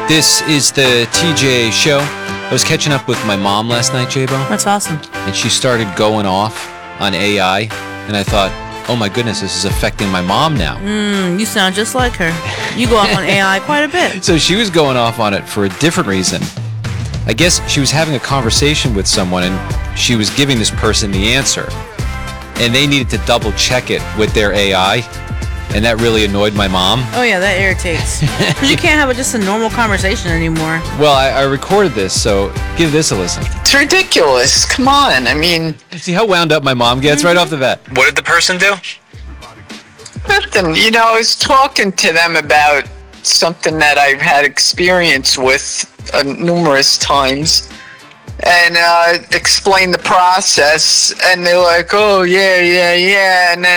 This is the TJ show. I was catching up with my mom last night, J-Bo. That's awesome. And she started going off on AI. And I thought, oh my goodness, this is affecting my mom now. You sound just like her. You go off on AI quite a bit. So she was going off on it for a different reason. I guess she was having a conversation with someone and she was giving this person the answer. And they needed to double check it with their AI. And that really annoyed my mom. Oh, yeah, that irritates. Because you can't have just a normal conversation anymore. Well, I recorded this, so give this a listen. It's ridiculous. Come on. I mean, See how wound up my mom gets right off the bat. What did the person do? nothing. You know, I was talking to them about something that I've had experience with numerous times. And explain the process, and they're like, "Oh yeah," and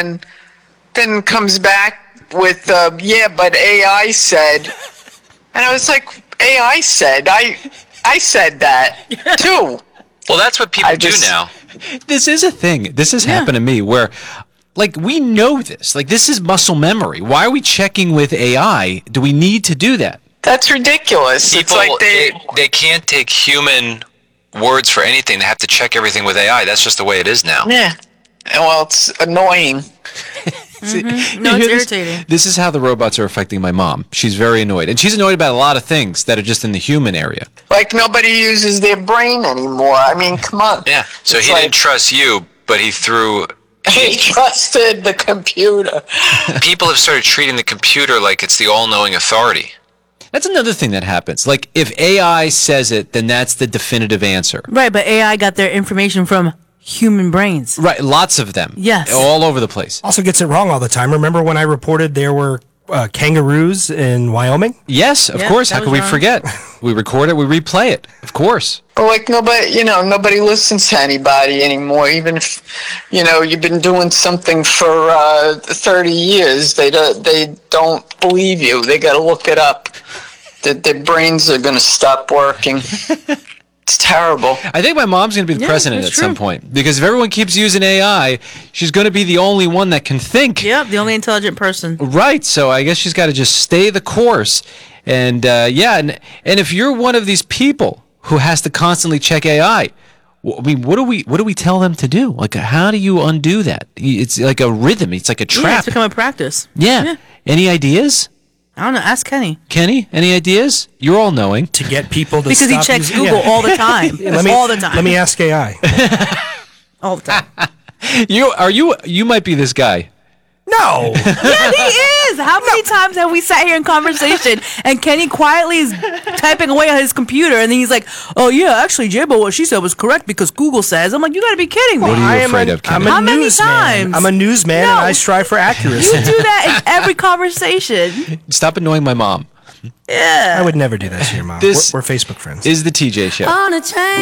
then comes back with, "Yeah, but AI said," and I was like, "AI said? I said that too." Well, that's what people do now. This is a thing. This has happened to me where, like, we know this. Like, this is muscle memory. Why are we checking with AI? Do we need to do that? That's ridiculous. People, it's like they can't take human words for anything. They have to check everything with AI. That's just the way it is now. yeah. Well, it's annoying. See, No, you it's hear this? irritating. This is how the robots are affecting my mom. She's very annoyed. And she's annoyed about a lot of things that are just in the human area. Like nobody uses their brain anymore. I mean, come on. Yeah. So It's he like- didn't trust you, but he threw. He trusted the computer. People have started treating the computer like it's the all-knowing authority. That's another thing that happens. Like, if AI says it, then that's the definitive answer. Right, but AI got their information from human brains. Right, lots of them. Yes. All over the place. Also gets it wrong all the time. Remember when I reported there were kangaroos in Wyoming? Yes, of Yeah, course. that How could was we wrong. forget? We record it, we replay it. Of course. But like nobody listens to anybody anymore. Even if, you've been doing something for 30 years, they don't believe you. They got to look it up. Their brains are going to stop working. It's terrible. I think my mom's going to be the Yeah, president at that's some true. point. Because if everyone keeps using AI, she's going to be the only one that can think. Yep, the only intelligent person. Right. So I guess she's got to just stay the course. And and if you're one of these people who has to constantly check AI, I mean, what do we tell them to do? Like, how do you undo that? It's like a rhythm. It's like a Yeah, trap. it's become a practice. Yeah. Any ideas? I don't know. Ask Kenny. Kenny, any ideas? You're all knowing. To get people to Because he stop checks using- Google yeah. all the time. All the time. Let me ask AI. All the time. You might be this guy. No. Yeah, he is. How many times have we sat here in conversation and Kenny quietly is typing away on his computer and then he's like, "Oh yeah, actually, J-Bo, what she said was correct because Google says." I'm like, "You got to be kidding me." What are you I am afraid a- of, Kenny? I'm a How many newsman. times? I'm a newsman No. and I strive for accuracy. You do that in every conversation. Stop annoying my mom. Yeah. I would never do that to your mom. This We're Facebook friends. Is the TJ Show. On a train.